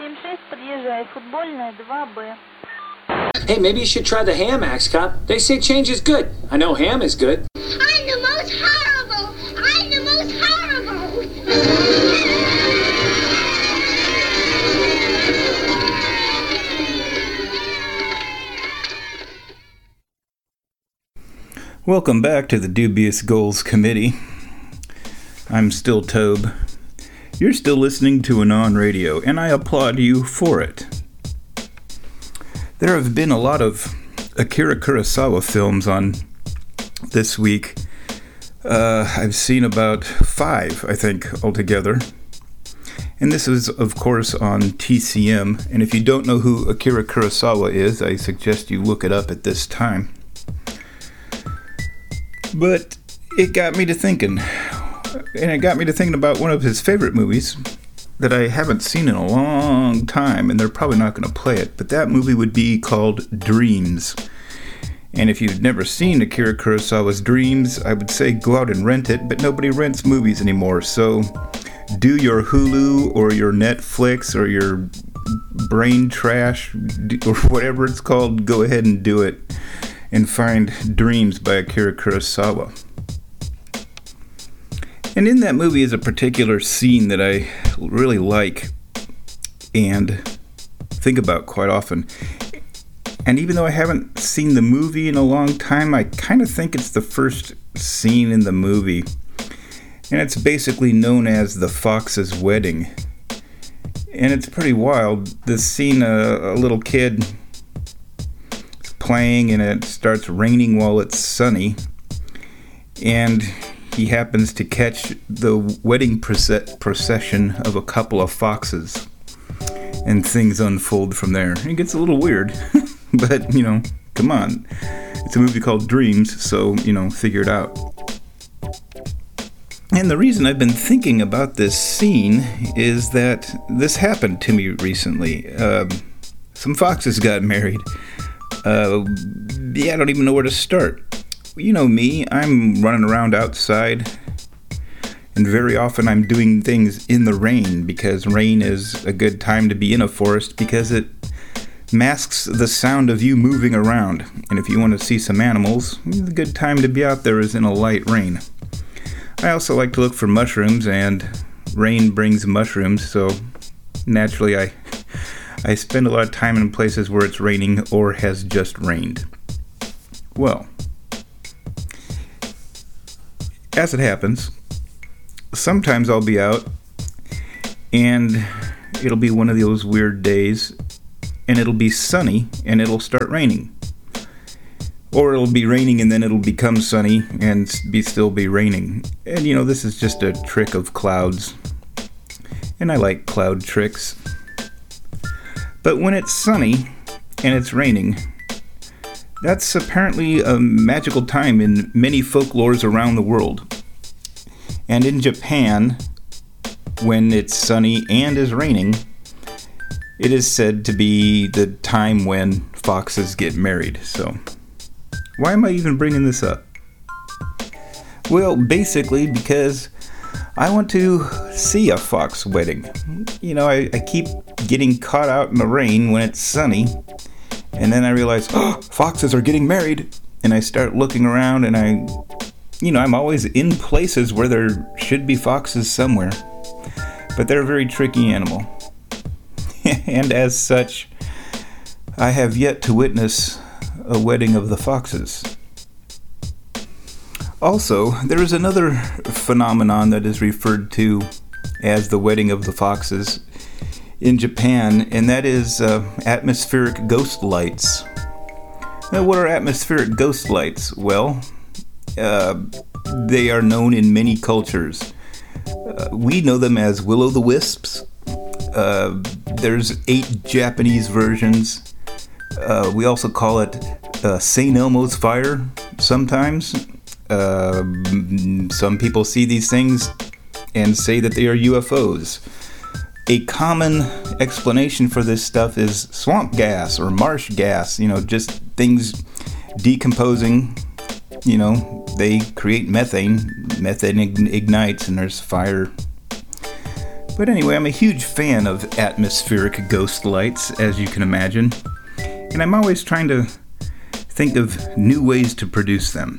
776, подъезжай, футбольная, 2Б. Hey, maybe you should try the ham, Axe Cop. They say change is good. I know ham is good. I'm the most horrible! I'm the most horrible! Welcome back to the Dubious Goals Committee. I'm still Tobe. You're still listening to Anon Radio, and I applaud you for it. There have been a lot of Akira Kurosawa films on this week. I've seen about 5, I think, altogether. And this is, of course, on TCM. And if you don't know who Akira Kurosawa is, I suggest you look it up at this time. But it got me to thinking. And it got me to thinking about one of his favorite movies that I haven't seen in a long time, and they're probably not going to play it, but that movie would be called Dreams. And if you've never seen Akira Kurosawa's Dreams, I would say go out and rent it, but nobody rents movies anymore, so do your Hulu or your Netflix or your brain trash or whatever it's called, go ahead and do it and find Dreams by Akira Kurosawa. And in that movie is a particular scene that I really like and think about quite often. And even though I haven't seen the movie in a long time, I kind of think it's the first scene in the movie. And it's basically known as the Fox's Wedding. And it's pretty wild. This scene, a little kid is playing and it starts raining while it's sunny. And he happens to catch the wedding procession of a couple of foxes, and things unfold from there. It gets a little weird, but, come on. It's a movie called Dreams, so, figure it out. And the reason I've been thinking about this scene is that this happened to me recently. Some foxes got married. I don't even know where to start. You know me, I'm running around outside, and very often I'm doing things in the rain, because rain is a good time to be in a forest because it masks the sound of you moving around. And if you want to see some animals, a good time to be out there is in a light rain. I also like to look for mushrooms, and rain brings mushrooms, so naturally I spend a lot of time in places where it's raining or has just rained. Well, as it happens, sometimes I'll be out and it'll be one of those weird days and it'll be sunny and it'll start raining. Or it'll be raining and then it'll become sunny and still be raining. And this is just a trick of clouds. And I like cloud tricks. But when it's sunny and it's raining, that's apparently a magical time in many folklores around the world. And in Japan, when it's sunny and is raining, it is said to be the time when foxes get married. So, why am I even bringing this up? Well, basically because I want to see a fox wedding. I keep getting caught out in the rain when it's sunny. And then I realize, foxes are getting married. And I start looking around and I'm always in places where there should be foxes somewhere. But they're a very tricky animal. And as such, I have yet to witness a wedding of the foxes. Also, there is another phenomenon that is referred to as the wedding of the foxes in Japan, and that is atmospheric ghost lights. Now, what are atmospheric ghost lights? Well, they are known in many cultures. We know them as will-o'-the-wisps. There's 8 Japanese versions. We also call it St. Elmo's fire sometimes. Some people see these things and say that they are UFOs. A common explanation for this stuff is swamp gas or marsh gas, just things decomposing. They create methane. Methane ignites and there's fire. But anyway, I'm a huge fan of atmospheric ghost lights, as you can imagine, and I'm always trying to think of new ways to produce them.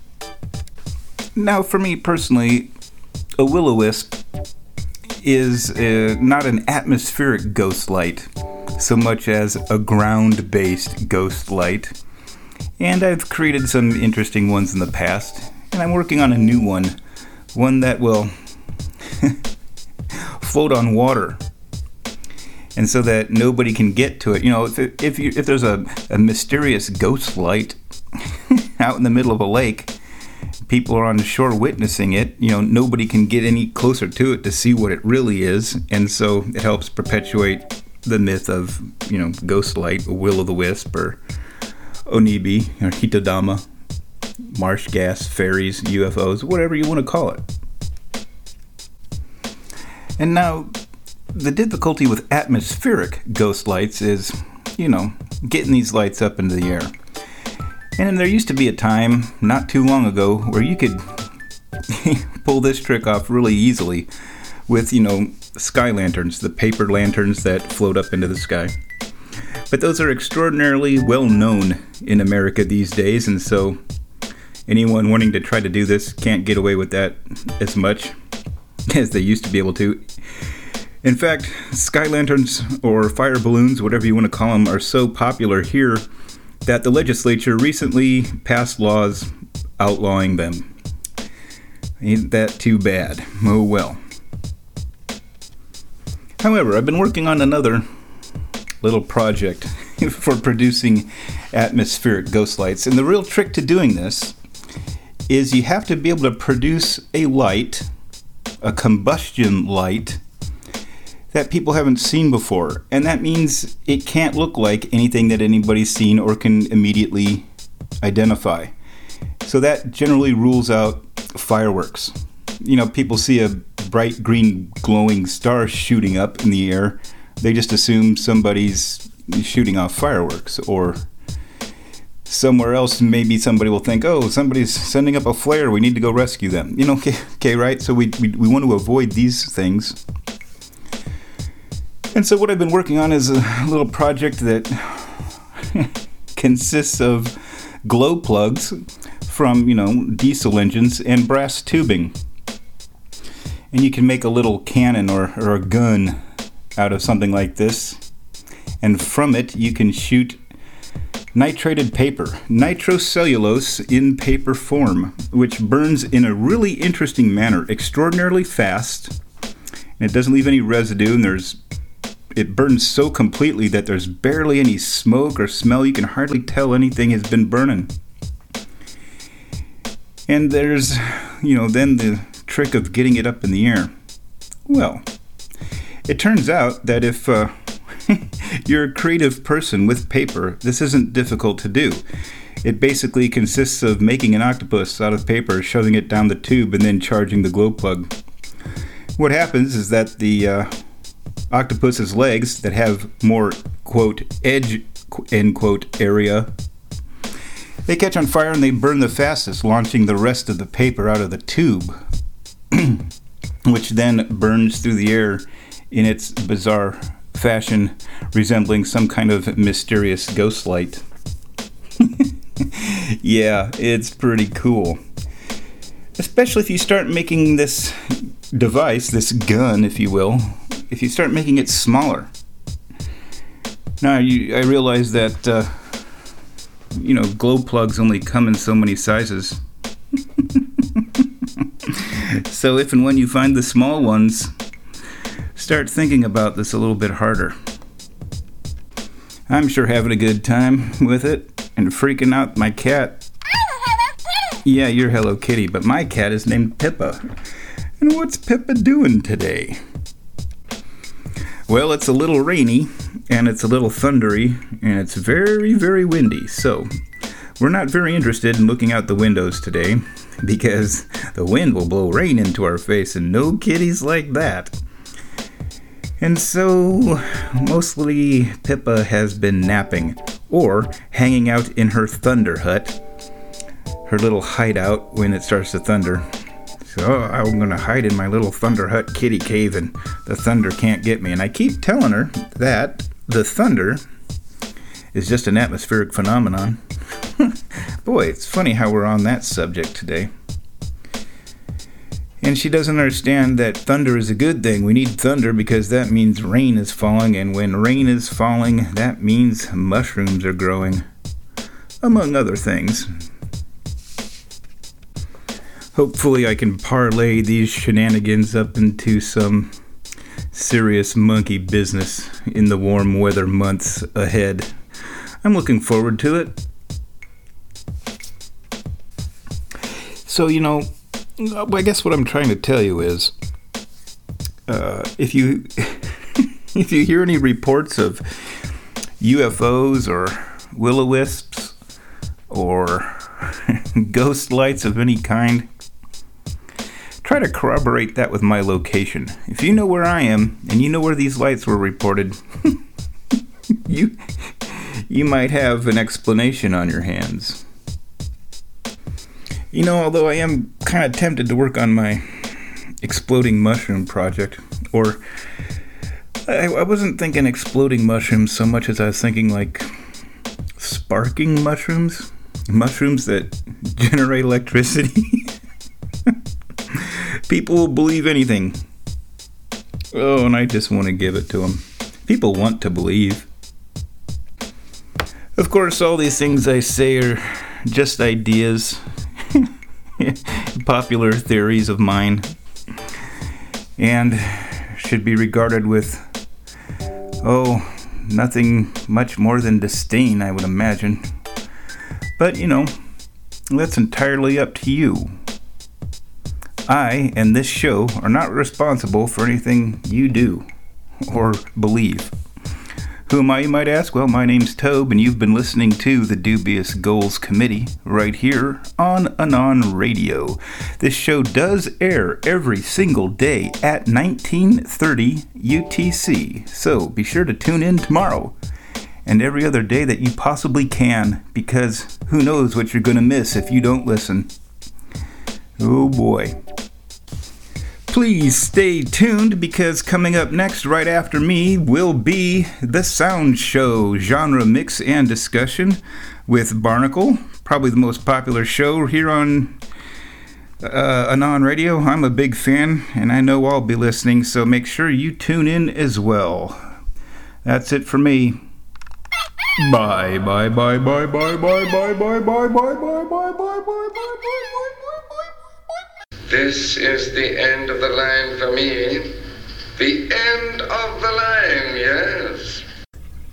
Now, for me personally, a will-o-wisp is not an atmospheric ghost light so much as a ground-based ghost light, and I've created some interesting ones in the past, and I'm working on a new one that will float on water, and so that nobody can get to it. You know, if there's a mysterious ghost light out in the middle of a lake, people are on the shore witnessing it, you know, nobody can get any closer to it to see what it really is, and so it helps perpetuate the myth of, you know, ghost light, will-o'-the-wisp, or onibi, or hitodama, marsh gas, fairies, UFOs, whatever you want to call it. And now, the difficulty with atmospheric ghost lights is, you know, getting these lights up into the air. And there used to be a time, not too long ago, where you could pull this trick off really easily with, you know, sky lanterns, the paper lanterns that float up into the sky. But those are extraordinarily well known in America these days, and so anyone wanting to try to do this can't get away with that as much as they used to be able to. In fact, sky lanterns or fire balloons, whatever you want to call them, are so popular here that the legislature recently passed laws outlawing them. Ain't that too bad? Oh well. However, I've been working on another little project for producing atmospheric ghost lights, and the real trick to doing this is you have to be able to produce a light, a combustion light, that people haven't seen before, and that means it can't look like anything that anybody's seen or can immediately identify. So that generally rules out fireworks. You know, people see a bright green glowing star shooting up in the air, they just assume somebody's shooting off fireworks, or somewhere else maybe somebody will think, oh, somebody's sending up a flare, we need to go rescue them. You know, okay, right? So we want to avoid these things. And so what I've been working on is a little project that consists of glow plugs from, you know, diesel engines and brass tubing. And you can make a little cannon or a gun out of something like this. And from it you can shoot nitrated paper, nitrocellulose in paper form, which burns in a really interesting manner, extraordinarily fast, and it doesn't leave any residue, and it burns so completely that there's barely any smoke or smell. You can hardly tell anything has been burning. And there's, you know, then the trick of getting it up in the air. Well, it turns out that if you're a creative person with paper, this isn't difficult to do. It basically consists of making an octopus out of paper, shoving it down the tube, and then charging the glow plug. What happens is that the octopus's legs that have more, quote, edge, end quote, area, they catch on fire and they burn the fastest, launching the rest of the paper out of the tube, which then burns through the air in its bizarre fashion, resembling some kind of mysterious ghost light. Yeah, it's pretty cool. Especially if you start making this device, this gun, if you will, if you start making it smaller. Now, I realize that, you know, glow plugs only come in so many sizes. So if and when you find the small ones, start thinking about this a little bit harder. I'm sure having a good time with it and freaking out my cat. Yeah, you're Hello Kitty, but my cat is named Pippa. And what's Pippa doing today? Well, it's a little rainy, and it's a little thundery, and it's very, very windy. So we're not very interested in looking out the windows today, because the wind will blow rain into our face, and no kitties like that. And so, mostly Pippa has been napping, or hanging out in her thunder hut, her little hideout when it starts to thunder. So I'm going to hide in my little Thunder Hut kitty cave and the thunder can't get me. And I keep telling her that the thunder is just an atmospheric phenomenon. Boy, it's funny how we're on that subject today. And she doesn't understand that thunder is a good thing. We need thunder because that means rain is falling, and when rain is falling, that means mushrooms are growing, among other things. Hopefully I can parlay these shenanigans up into some serious monkey business in the warm weather months ahead. I'm looking forward to it. So, I guess what I'm trying to tell you is, if you if you hear any reports of UFOs or will-o-wisps or ghost lights of any kind, try to corroborate that with my location. If you know where I am and you know where these lights were reported, you might have an explanation on your hands. Although I am kind of tempted to work on my exploding mushroom project, or I wasn't thinking exploding mushrooms so much as I was thinking like sparking mushrooms that generate electricity. People will believe anything. Oh, and I just want to give it to them. People want to believe. Of course, all these things I say are just ideas, popular theories of mine, and should be regarded with, nothing much more than disdain, I would imagine. But, that's entirely up to you. I and this show are not responsible for anything you do or believe. Who am I, you might ask? Well, my name's Tobe, and you've been listening to the Dubious Goals Committee right here on Anon Radio. This show does air every single day at 19:30 UTC, so be sure to tune in tomorrow and every other day that you possibly can, because who knows what you're going to miss if you don't listen. Oh boy. Please stay tuned, because coming up next right after me will be The Sound Show, genre mix and discussion with Barnacle, probably the most popular show here on Anon Radio. I'm a big fan, and I know I'll be listening, so make sure you tune in as well. That's it for me. Bye, bye, bye, bye, bye, bye, bye, bye, bye, bye, bye, bye, bye, bye, bye, bye. This is the end of the line for me. The end of the